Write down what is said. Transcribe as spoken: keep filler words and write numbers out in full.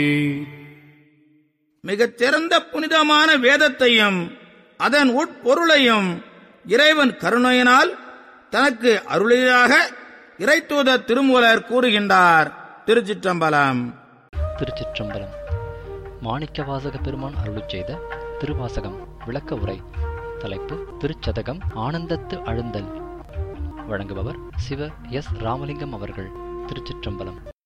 மிகச் சிறந்த புனிதமான வேதத்தையும் அதன் உட்பொருளையும் இறைவன் கருணையினால் தனக்கு அருளியாக இறைத்தூத திருமூலர் கூறுகின்றார். திருச்சிற்றம்பலம். திருச்சிற்றம்பலம். மாணிக்கவாசக பெருமான் அருளுச் செய்த திருவாசகம் விளக்க உரை. தலைப்பு திருச்சதகம் ஆனந்தத்து அழுந்தல். வழங்குபவர் சிவ எஸ் ராமலிங்கம் அவர்கள். திருச்சிற்றம்பலம்.